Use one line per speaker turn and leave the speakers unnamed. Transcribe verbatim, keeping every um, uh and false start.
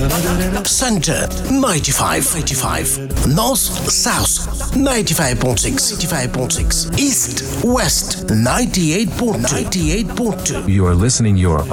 Center ninety-five, eighty-five. North South ninety-five point six, ninety-five point six. East West ninety-eight point two, ninety-eight point two.
You are listening your